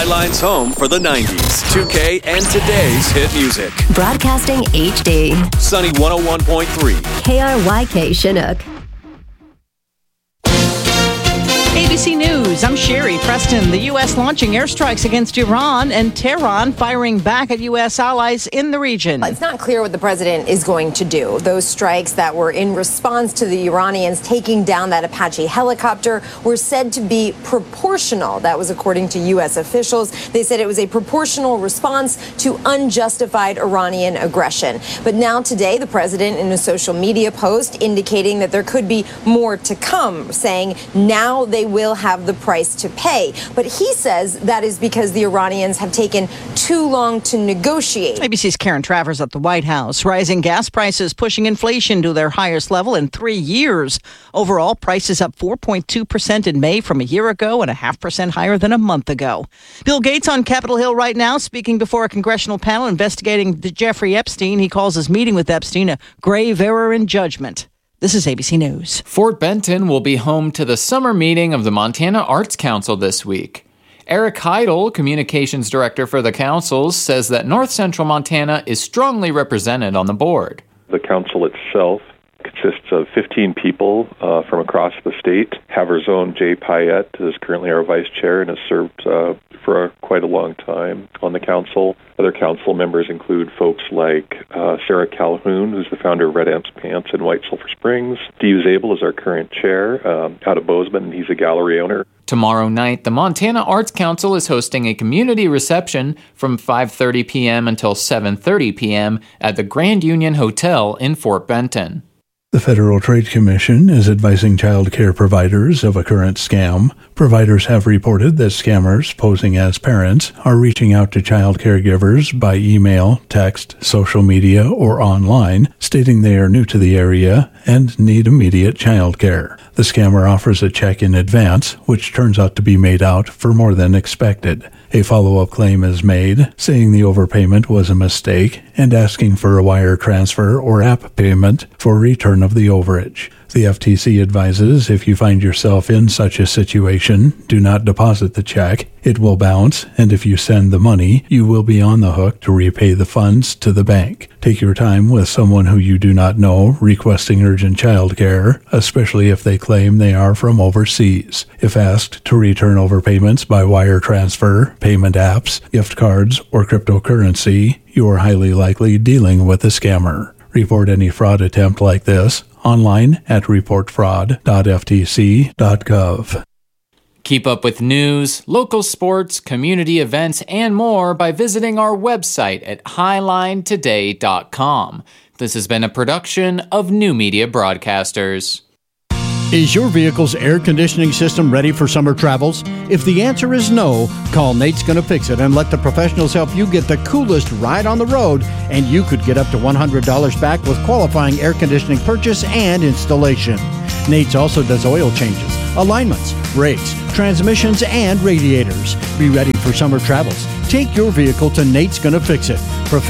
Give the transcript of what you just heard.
Highline's home for the 90s, 2K, and today's hit music. Broadcasting HD. Sunny 101.3. KRYK Chinook. ABC News, I'm Sherry Preston. The U.S. launching airstrikes against Iran and Tehran firing back at U.S. allies in the region. It's not clear what the president is going to do. Those strikes that were in response to the Iranians taking down that Apache helicopter were said to be proportional. That was according to U.S. officials. They said it was a proportional response to unjustified Iranian aggression. But now today, the president in a social media post indicating that there could be more to come, saying now they will have the price to pay. But he says that is because the Iranians have taken too long to negotiate. ABC's Karen Travers at the White House. Rising gas prices pushing inflation to their highest level in 3 years. Overall, prices up 4.2% in May from a year ago and 0.5% higher than a month ago. Bill Gates on Capitol Hill right now speaking before a congressional panel investigating Jeffrey Epstein. He calls his meeting with Epstein a grave error in judgment. This is ABC News. Fort Benton will be home to the summer meeting of the Montana Arts Council this week. Eric Heidel, communications director for the council, says that North Central Montana is strongly represented on the board. The council itself consists of 15 people from across the state. Haverzone J. Payette is currently our vice chair and has served for quite a long time on the council. Other council members include folks like Sarah Calhoun, who's the founder of Red Amps Pants in White Sulphur Springs. Steve Zabel is our current chair out of Bozeman, and he's a gallery owner. Tomorrow night, the Montana Arts Council is hosting a community reception from 5:30 p.m. until 7:30 p.m. at the Grand Union Hotel in Fort Benton. The Federal Trade Commission is advising child care providers of a current scam. Providers have reported that scammers posing as parents are reaching out to child caregivers by email, text, social media, or online, stating they are new to the area and need immediate child care. The scammer offers a check in advance, which turns out to be made out for more than expected. A follow-up claim is made, saying the overpayment was a mistake and asking for a wire transfer or app payment for return of the overage. The FTC advises if you find yourself in such a situation, do not deposit the check. It will bounce, and if you send the money, you will be on the hook to repay the funds to the bank. Take your time with someone who you do not know requesting urgent child care, especially if they claim they are from overseas. If asked to return overpayments by wire transfer, payment apps, gift cards, or cryptocurrency, you are highly likely dealing with a scammer. Report any fraud attempt like this online at reportfraud.ftc.gov. Keep up with news, local sports, community events, and more by visiting our website at highlinetoday.com. This has been a production of New Media Broadcasters. Is your vehicle's air conditioning system ready for summer travels? If the answer is no, call Nate's Gonna Fix It and let the professionals help you get the coolest ride on the road, and you could get up to $100 back with qualifying air conditioning purchase and installation. Nate's also does oil changes, alignments, brakes, transmissions, and radiators. Be ready for summer travels. Take your vehicle to Nate's Gonna Fix It.